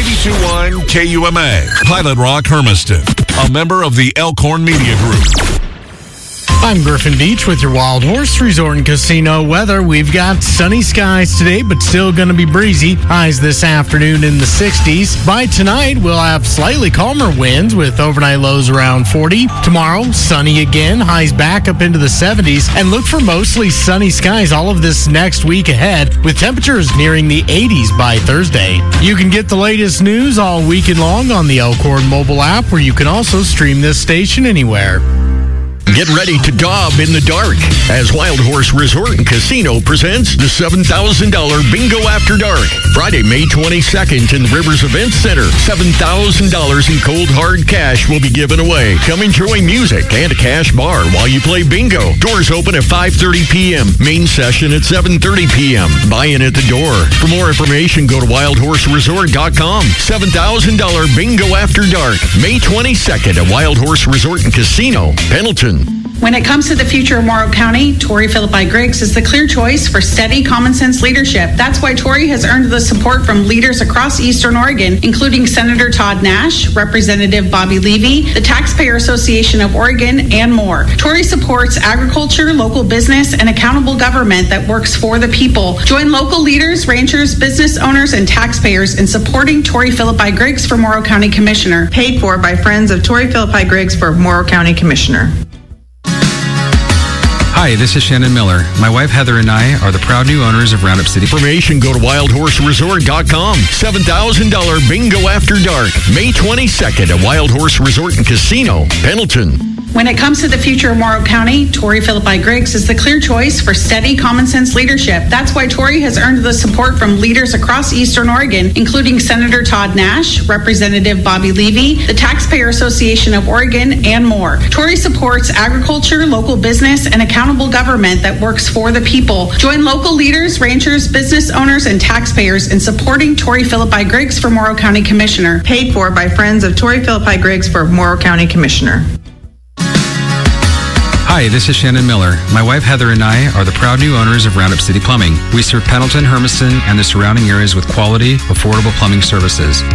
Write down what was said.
92.1 KUMA, Pilot Rock, Hermiston, a member of the Elkhorn Media Group. I'm Griffin Beach with your Wild Horse Resort and Casino weather. We've got sunny skies today, but still going to be breezy. Highs this afternoon in the 60s. By tonight, we'll have slightly calmer winds with overnight lows around 40. Tomorrow, sunny again. Highs back up into the 70s. And look for mostly sunny skies all of this next week ahead, with temperatures nearing the 80s by Thursday. You can get the latest news all weekend long on the Elkhorn mobile app, where you can also stream this station anywhere. Get ready to daub in the dark as Wild Horse Resort and Casino presents the $7,000 Bingo After Dark. Friday, May 22nd in the Rivers Event Center. $7,000 in cold hard cash will be given away. Come enjoy music and a cash bar while you play bingo. Doors open at 5:30 p.m. Main session at 7:30 p.m. Buy-in at the door. For more information, go to wildhorseresort.com. $7,000 Bingo After Dark, May 22nd at Wild Horse Resort and Casino, Pendleton. When it comes to the future of Morrow County, Tori Philippi Griggs is the clear choice for steady, common sense leadership. That's why Tori has earned the support from leaders across Eastern Oregon, including Senator Todd Nash, Representative Bobby Levy, the Taxpayer Association of Oregon, and more. Tori supports agriculture, local business, and accountable government that works for the people. Join local leaders, ranchers, business owners, and taxpayers in supporting Tori Philippi Griggs for Morrow County Commissioner. Paid for by Friends of Tori Philippi Griggs for Morrow County Commissioner. Hi, this is Shannon Miller. My wife Heather and I are the proud new owners of Roundup City. Information, go to wildhorseresort.com. $7,000 Bingo After Dark, May 22nd at Wild Horse Resort and Casino, Pendleton. When it comes to the future of Morrow County, Tori Philippi Griggs is the clear choice for steady, common sense leadership. That's why Tori has earned the support from leaders across Eastern Oregon, including Senator Todd Nash, Representative Bobby Levy, the Taxpayer Association of Oregon, and more. Tori supports agriculture, local business, and accountable government that works for the people. Join local leaders, ranchers, business owners, and taxpayers in supporting Tori Philippi Griggs for Morrow County Commissioner. Paid for by Friends of Tori Philippi Griggs for Morrow County Commissioner. Hi, this is Shannon Miller. My wife Heather and I are the proud new owners of Roundup City Plumbing. We serve Pendleton, Hermiston, and the surrounding areas with quality, affordable plumbing services.